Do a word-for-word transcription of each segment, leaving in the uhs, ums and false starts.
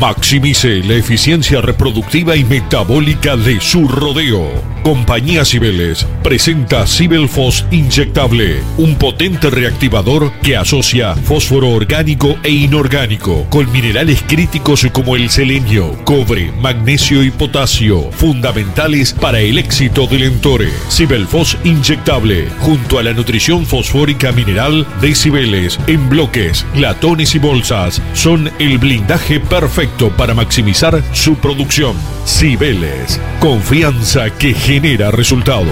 Maximice la eficiencia reproductiva y metabólica de su rodeo. Compañía Cibeles presenta Cibelfos Inyectable, un potente reactivador que asocia fósforo orgánico e inorgánico con minerales críticos como el selenio, cobre, magnesio y potasio, fundamentales para el éxito del Entore. Cibelfos Inyectable, junto a la nutrición fosfórica mineral de Cibeles, en bloques, latones y bolsas, son el blindaje perfecto para maximizar su producción. Cibeles, confianza que genera resultados.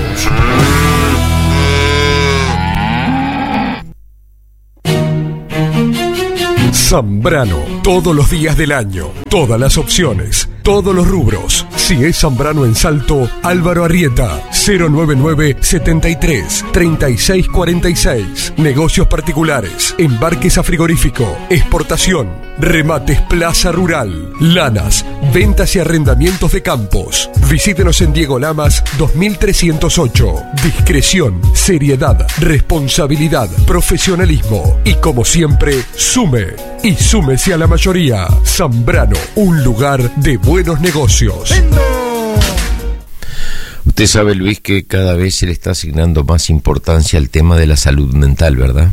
Zambrano, todos los días del año, todas las opciones, todos los rubros. Si es Zambrano en Salto, Álvaro Arrieta, cero nueve nueve, setenta y tres, treinta y seis cuarenta y seis. Negocios particulares, embarques a frigorífico, exportación, remates Plaza Rural, lanas, ventas y arrendamientos de campos. Visítenos en Diego Lamas dos mil trescientos ocho. Discreción, seriedad, responsabilidad, profesionalismo y, como siempre, sume y súmese a la mayoría. Zambrano, un lugar de buenos negocios. Usted sabe, Luis, que cada vez se le está asignando más importancia al tema de la salud mental, ¿verdad?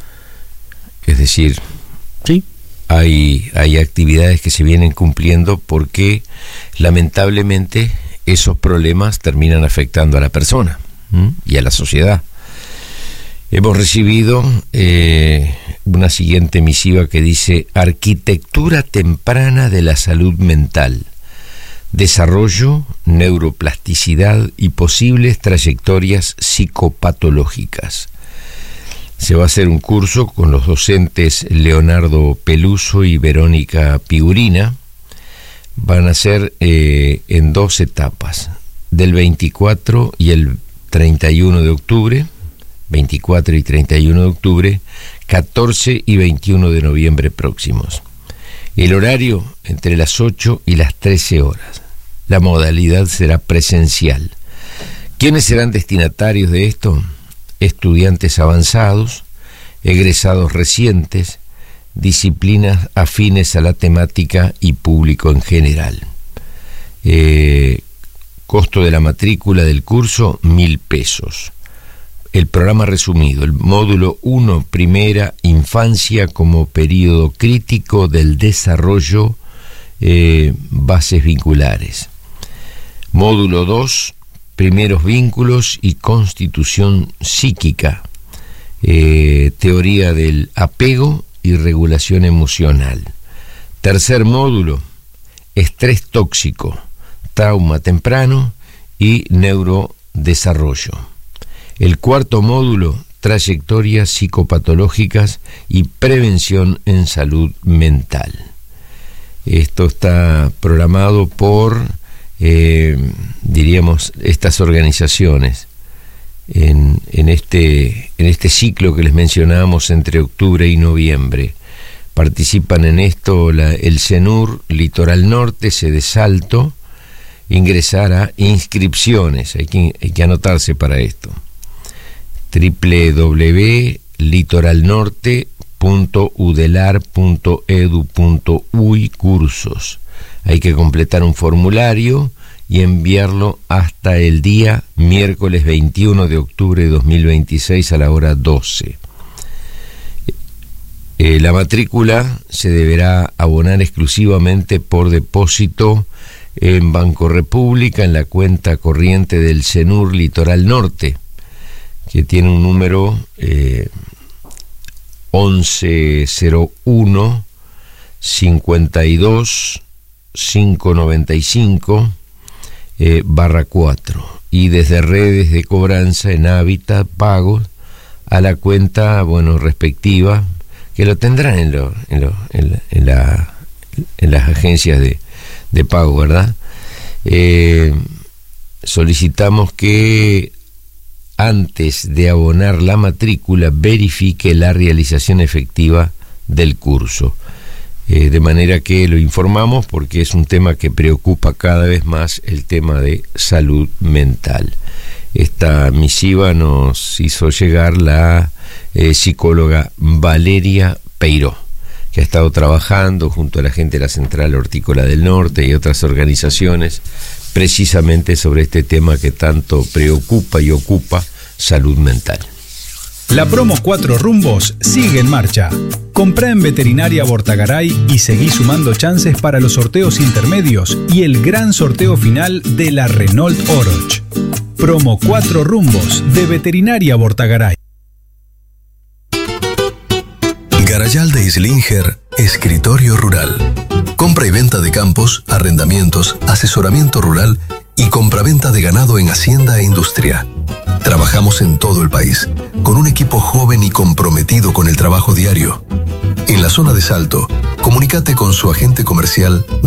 Es decir, sí, hay, hay actividades que se vienen cumpliendo porque lamentablemente esos problemas terminan afectando a la persona, ¿m? y a la sociedad. Hemos recibido eh, una siguiente misiva que dice: Arquitectura temprana de la salud mental, desarrollo, neuroplasticidad y posibles trayectorias psicopatológicas. Se va a hacer un curso con los docentes Leonardo Peluso y Verónica Pigurina. Van a ser eh, en dos etapas, del veinticuatro y el treinta y uno de octubre, veinticuatro y treinta y uno de octubre, catorce y veintiuno de noviembre próximos. El horario entre las ocho y las trece horas. La modalidad será presencial. ¿Quiénes serán destinatarios de esto? Estudiantes avanzados, egresados recientes, disciplinas afines a la temática y público en general. Eh, costo de la matrícula del curso, mil pesos. El programa resumido: el módulo uno, primera infancia como periodo crítico del desarrollo, eh, bases vinculares. Módulo dos, primeros vínculos y constitución psíquica, eh, teoría del apego y regulación emocional. Tercer módulo, estrés tóxico, trauma temprano y neurodesarrollo. El cuarto módulo, trayectorias psicopatológicas y prevención en salud mental. Esto está programado por, eh, diríamos, estas organizaciones en, en, este, en este ciclo que les mencionábamos entre octubre y noviembre. Participan en esto la, el CENUR Litoral Norte, Sede Salto. Ingresar a inscripciones, hay que, hay que anotarse para esto. doble u doble u doble u punto litoralnorte punto udelar punto edu punto uy cursos. Hay que completar un formulario y enviarlo hasta el día miércoles veintiuno de octubre de dos mil veintiséis a la hora doce. Eh, la matrícula se deberá abonar exclusivamente por depósito en Banco República, en la cuenta corriente del CENUR Litoral Norte, que tiene un número eh, once cero uno cincuenta y dos quinientos noventa y cinco eh, barra cuatro, y desde redes de cobranza en Hábitat Pagos a la cuenta, bueno, respectiva, que lo tendrán en, lo, en, lo, en, la, en, la, en las agencias de, de pago, ¿verdad? Eh, solicitamos que antes de abonar la matrícula verifique la realización efectiva del curso. Eh, de manera que lo informamos porque es un tema que preocupa cada vez más, el tema de salud mental. Esta misiva nos hizo llegar la eh, psicóloga Valeria Peiró, que ha estado trabajando junto a la gente de la Central Hortícola del Norte y otras organizaciones precisamente sobre este tema que tanto preocupa y ocupa: salud mental. La promo Cuatro Rumbos sigue en marcha. Comprá en Veterinaria Bortagaray y seguí sumando chances para los sorteos intermedios y el gran sorteo final de la Renault Oroch. Promo Cuatro Rumbos de Veterinaria Bortagaray. Garayal de Islinger, Escritorio Rural. Compra y venta de campos, arrendamientos, asesoramiento rural y compraventa de ganado en hacienda e industria. Trabajamos en todo el país, con un equipo joven y comprometido con el trabajo diario. En la zona de Salto, comunícate con su agente comercial